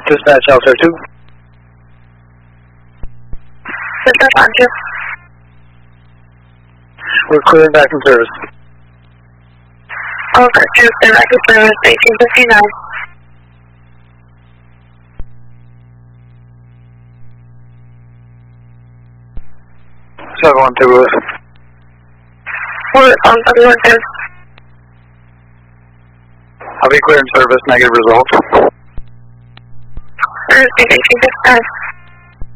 Dispatch Alpha 2. Dispatch on 2. We're clearing back from service. Alpha 2, stand back to service, 1859. One two. We're on 712. I'll be clearing service, negative results. Service, 1859.